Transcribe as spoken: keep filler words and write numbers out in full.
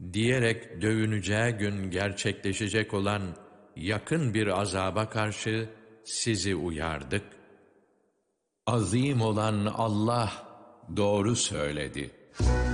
diyerek dövüneceği gün gerçekleşecek olan yakın bir azaba karşı sizi uyardık. Azim olan Allah doğru söyledi.